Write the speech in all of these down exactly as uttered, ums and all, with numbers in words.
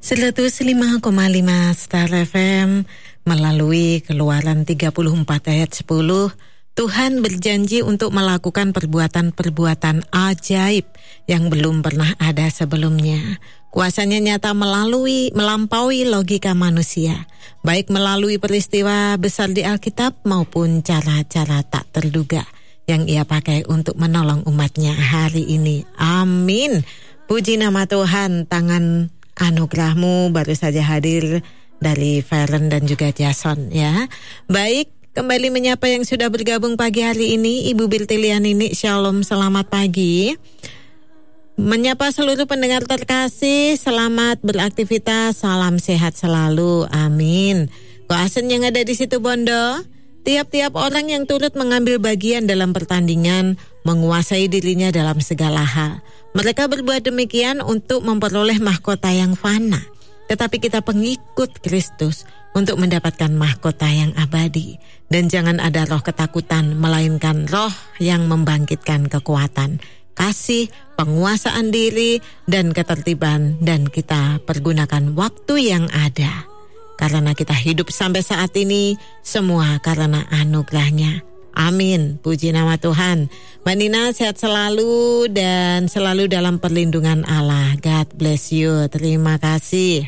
seratus lima koma lima Star F M melalui Keluaran tiga puluh empat ayat sepuluh. Tuhan berjanji untuk melakukan perbuatan-perbuatan ajaib yang belum pernah ada sebelumnya. Kuasanya nyata melalui melampaui logika manusia, baik melalui peristiwa besar di Alkitab maupun cara-cara tak terduga yang ia pakai untuk menolong umatnya hari ini. Amin. Puji nama Tuhan. Tangan anugerahmu baru saja hadir dari Feren dan juga Jason ya. Baik, kembali menyapa yang sudah bergabung pagi hari ini. Ibu Biltilianini, shalom, selamat pagi. Menyapa seluruh pendengar terkasih, selamat beraktivitas, salam sehat selalu, amin. Koasen yang ada di situ Bondo, tiap-tiap orang yang turut mengambil bagian dalam pertandingan menguasai dirinya dalam segala hal. Mereka berbuat demikian untuk memperoleh mahkota yang fana. Tetapi kita pengikut Kristus untuk mendapatkan mahkota yang abadi. Dan jangan ada roh ketakutan, melainkan roh yang membangkitkan kekuatan, kasih, penguasaan diri, dan ketertiban. Dan kita pergunakan waktu yang ada. Karena kita hidup sampai saat ini, semua karena anugerahnya. Amin, puji nama Tuhan. Mbak Nina sehat selalu dan selalu dalam perlindungan Allah. God bless you, terima kasih.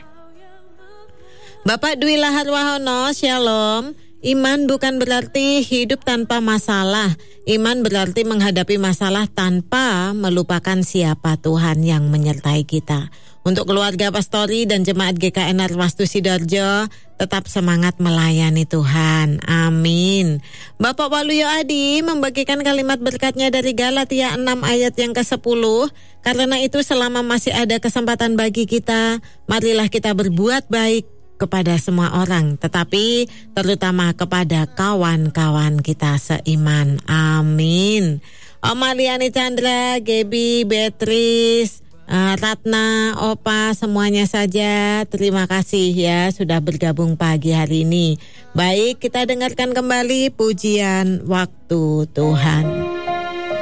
Bapak Dwi Lahar Wahono, shalom. Iman bukan berarti hidup tanpa masalah. Iman berarti menghadapi masalah tanpa melupakan siapa Tuhan yang menyertai kita. Untuk keluarga pastori dan jemaat G K N R Wastu Sidoarjo, tetap semangat melayani Tuhan. Amin. Bapak Waluyo Adi membagikan kalimat berkatnya dari Galatia enam ayat yang kesepuluh. Karena itu selama masih ada kesempatan bagi kita, marilah kita berbuat baik kepada semua orang, tetapi terutama kepada kawan-kawan kita seiman. Amin. Om Aliani Chandra, Gebi, Beatrice, uh, Ratna, Opa, semuanya saja terima kasih ya sudah bergabung pagi hari ini. Baik, kita dengarkan kembali pujian waktu Tuhan.